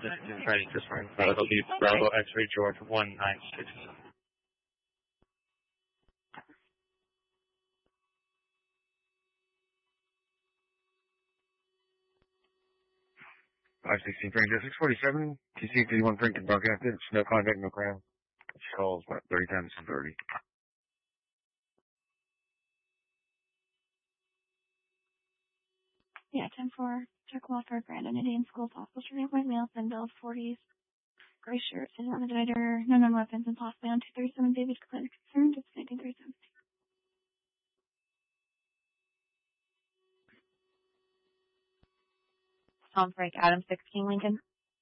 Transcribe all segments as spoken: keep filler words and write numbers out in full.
This is Friday, this morning. Bravo Leaf, Bravo X-ray George one nine six. five sixteen Frank, six forty-seven, T C fifty-one Franklin broadcasted, no contact, no ground. She calls about thirty times ten thirty. Yeah, ten four, check Walford, Brandon, Indian School, possible shooting white male, thin build, forties, gray shirt, sitting on the divider, no known weapons, and possibly on two thirty-seven, David Clinton, concerned, it's nineteen thirty-seven. Tom Frank, Adam sixteen, Lincoln.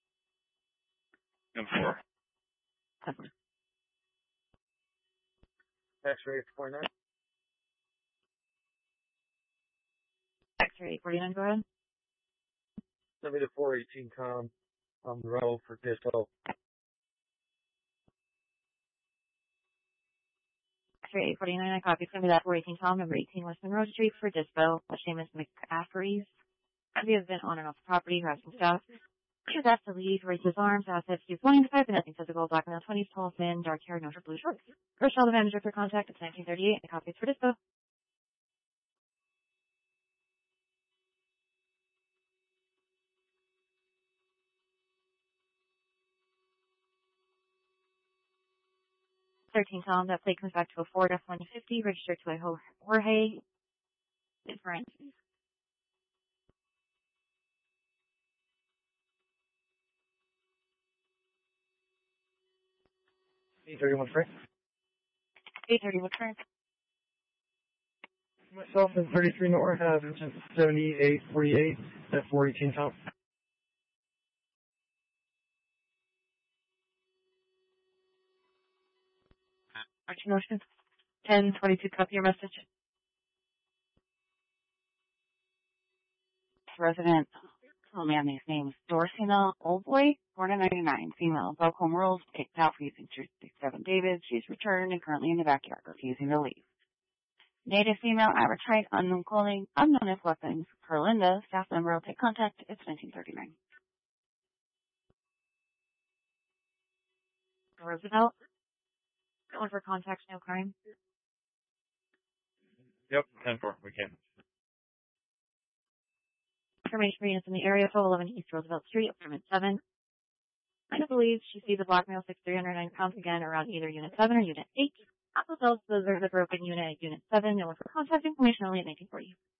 ten four. Seven. X-ray forty-nine. X-ray forty-nine, go ahead. Send me to four eighteen Tom on the road for Dispo. X-ray forty-nine, I copy. Send me that four eighteen Tom, number eighteen West Monroe Street for Dispo. Seamus McCaffrey's. He has been on and off the property, harassing staff. He was asked to leave, raise his arms, assets, use pointing to pipe, and nothing physical. Black male, twenties, tall, thin, dark hair, no blue shorts. Rochelle, the manager for contact, it's nineteen thirty-eight, and copies for Dispo. thirteen Tom, that plate comes back to a Ford F one fifty, registered to a Jorge. It's Brent. eight thirty-one Frank. eight thirty, what's current? Myself and thirty-three North Ave, seventy-eight forty-eight at four eighteen Tom. Archie motion. ten twenty-two, copy your message. Resident, oh man, his name is Dorsina Oldboy, born in ninety-nine, female, broke home rules, kicked out for using two sixty-seven David. She's returned and currently in the backyard, refusing to leave. Native female, average height, unknown clothing, unknown if weapons. Per Linda, staff member will take contact. It's nineteen thirty-nine. Roosevelt. Going for contact, no crime. Yep, ten four, we can. Information for units in the area, twelve eleven East Roosevelt Street, apartment seven. I believe she sees a black male, six three, one hundred nine pounds, again around either unit seven or unit eight. Apple tells the broken unit at unit seven, no one for contact information only at nineteen forty.